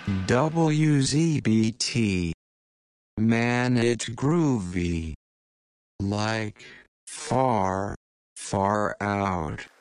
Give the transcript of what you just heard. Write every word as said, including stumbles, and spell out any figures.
W Z B T. Man, it's groovy. Like, far, far out.